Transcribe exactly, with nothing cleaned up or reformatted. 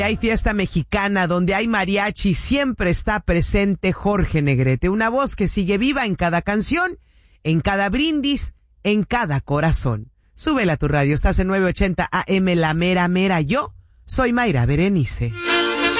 Hay fiesta mexicana, donde hay mariachi, siempre está presente Jorge Negrete, una voz que sigue viva en cada canción, en cada brindis, en cada corazón. Súbela a tu radio, estás en nueve ochenta A M, La Mera Mera. Yo soy Mayra Berenice.